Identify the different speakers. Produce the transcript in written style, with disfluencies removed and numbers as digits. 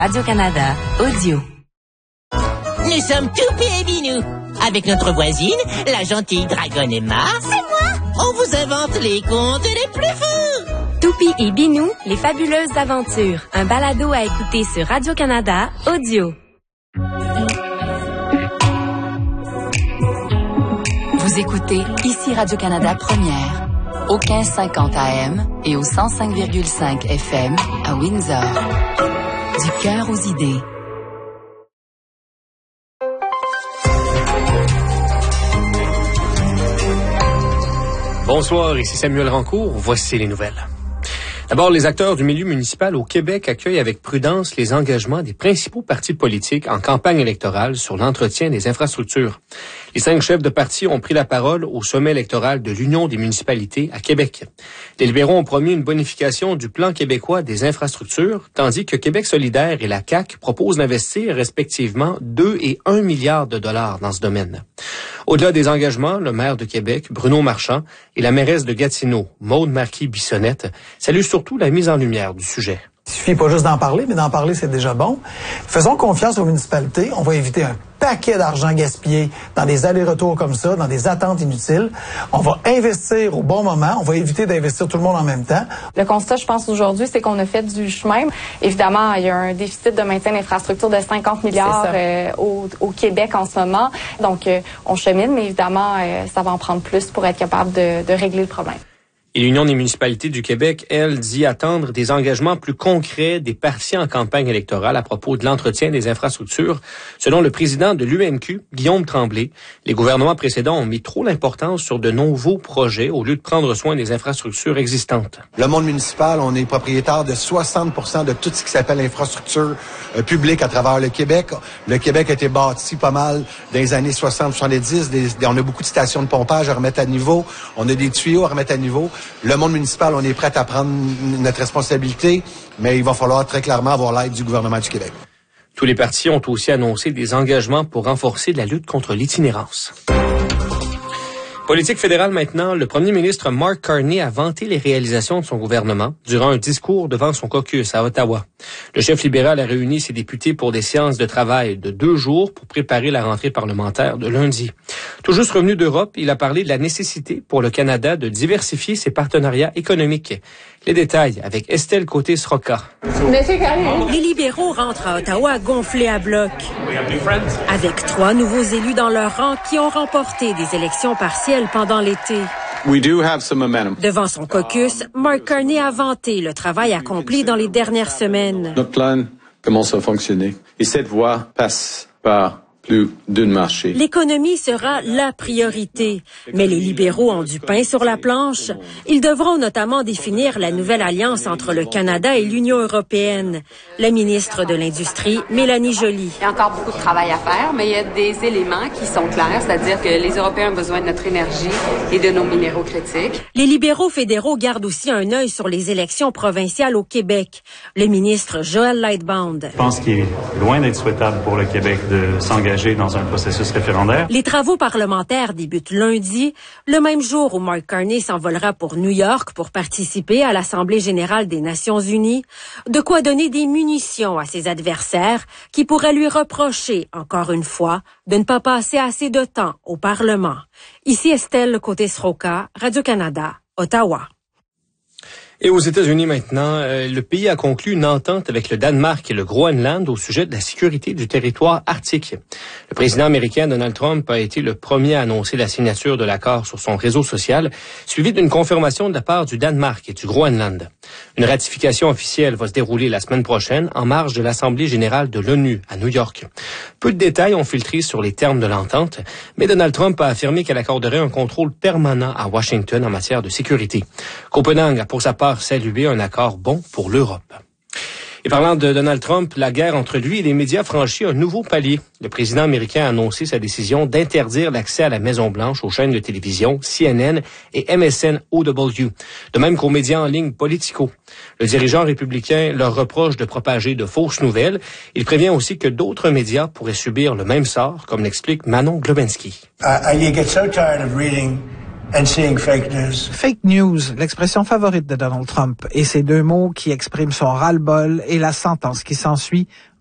Speaker 1: Radio-Canada Audio.
Speaker 2: Nous sommes Toupie et Binou. Avec notre voisine, la gentille dragonne Emma.
Speaker 3: C'est moi!
Speaker 2: On vous invente les contes les plus fous.
Speaker 1: Toupie et Binou, les fabuleuses aventures. Un balado à écouter sur Radio-Canada Audio.
Speaker 4: Vous écoutez ici Radio-Canada Première, au 1550 AM et au 105,5 FM à Windsor. Du cœur aux idées.
Speaker 5: Bonsoir, ici Samuel Rancourt. Voici les nouvelles. D'abord, les acteurs du milieu municipal au Québec accueillent avec prudence les engagements des principaux partis politiques en campagne électorale sur l'entretien des infrastructures. Les 5 chefs de parti ont pris la parole au sommet électoral de l'Union des municipalités à Québec. Les libéraux ont promis une bonification du plan québécois des infrastructures, tandis que Québec solidaire et la CAQ proposent d'investir respectivement 2 et 1 milliard de dollars dans ce domaine. Au-delà des engagements, le maire de Québec, Bruno Marchand, et la mairesse de Gatineau, Maude Marquis-Bissonnette, saluent surtout la mise en lumière du sujet.
Speaker 6: Il suffit pas juste d'en parler, mais d'en parler, c'est déjà bon. Faisons confiance aux municipalités. On va éviter un paquet d'argent gaspillé dans des allers-retours comme ça, dans des attentes inutiles. On va investir au bon moment. On va éviter d'investir tout le monde en même temps.
Speaker 7: Le constat, je pense, aujourd'hui, c'est qu'on a fait du chemin. Évidemment, il y a un déficit de maintien d'infrastructures de 50 milliards au Québec en ce moment. Donc, on chemine, mais évidemment, ça va en prendre plus pour être capable de régler le problème.
Speaker 5: Et l'Union des municipalités du Québec, elle, dit attendre des engagements plus concrets des partis en campagne électorale à propos de l'entretien des infrastructures. Selon le président de l'UMQ, Guillaume Tremblay, les gouvernements précédents ont mis trop l'importance sur de nouveaux projets au lieu de prendre soin des infrastructures existantes.
Speaker 8: Le monde municipal, on est propriétaire de 60% de tout ce qui s'appelle infrastructure publique à travers le Québec. Le Québec a été bâti pas mal dans les années 60-70. On a beaucoup de stations de pompage à remettre à niveau. On a des tuyaux à remettre à niveau. Le monde municipal, on est prêt à prendre notre responsabilité, mais il va falloir très clairement avoir l'aide du gouvernement du Québec.
Speaker 5: Tous les partis ont aussi annoncé des engagements pour renforcer la lutte contre l'itinérance. Politique fédérale maintenant, le premier ministre Mark Carney a vanté les réalisations de son gouvernement durant un discours devant son caucus à Ottawa. Le chef libéral a réuni ses députés pour des séances de travail de 2 jours pour préparer la rentrée parlementaire de lundi. Tout juste revenu d'Europe, il a parlé de la nécessité pour le Canada de diversifier ses partenariats économiques. Les détails avec Estelle Côté-Sroka.
Speaker 9: Les libéraux rentrent à Ottawa gonflés à bloc. Avec 3 nouveaux élus dans leur rang qui ont remporté des élections partielles pendant l'été. Devant son caucus, Mark Carney a vanté le travail accompli dans les dernières semaines.
Speaker 10: Notre plan commence à fonctionner et cette voie passe par plus d'un marché.
Speaker 9: L'économie sera la priorité, mais les libéraux ont du pain sur la planche. Ils devront notamment définir la nouvelle alliance entre le Canada et l'Union européenne. La ministre de l'Industrie, Mélanie Joly.
Speaker 11: Il y a encore beaucoup de travail à faire, mais il y a des éléments qui sont clairs, c'est-à-dire que les Européens ont besoin de notre énergie et de nos minéraux critiques.
Speaker 9: Les libéraux fédéraux gardent aussi un œil sur les élections provinciales au Québec. Le ministre Joël Lightbound.
Speaker 12: Je pense qu'il est loin d'être souhaitable pour le Québec de s'engager dans un processus référendaire.
Speaker 9: Les travaux parlementaires débutent lundi, le même jour où Mark Carney s'envolera pour New York pour participer à l'Assemblée générale des Nations unies. De quoi donner des munitions à ses adversaires qui pourraient lui reprocher, encore une fois, de ne pas passer assez de temps au Parlement. Ici Estelle Côté-Sroka, Radio-Canada, Ottawa.
Speaker 5: Et aux États-Unis maintenant, le pays a conclu une entente avec le Danemark et le Groenland au sujet de la sécurité du territoire arctique. Le président américain Donald Trump a été le premier à annoncer la signature de l'accord sur son réseau social, suivi d'une confirmation de la part du Danemark et du Groenland. Une ratification officielle va se dérouler la semaine prochaine en marge de l'Assemblée générale de l'ONU à New York. Peu de détails ont filtré sur les termes de l'entente, mais Donald Trump a affirmé qu'elle accorderait un contrôle permanent à Washington en matière de sécurité. Copenhague a pour sa part salué un accord bon pour l'Europe. Et parlant de Donald Trump, la guerre entre lui et les médias franchit un nouveau palier. Le président américain a annoncé sa décision d'interdire l'accès à la Maison-Blanche aux chaînes de télévision CNN et MSNBC, de même qu'aux médias en ligne Politico. Le dirigeant républicain leur reproche de propager de fausses nouvelles. Il prévient aussi que d'autres médias pourraient subir le même sort, comme l'explique Manon Globensky.
Speaker 13: You get so tired of reading
Speaker 3: and seeing fake news.
Speaker 13: Fake news, l'expression favorite de Donald Trump, et ces deux mots qui expriment son ras-le-bol et la sentence qui s'ensuit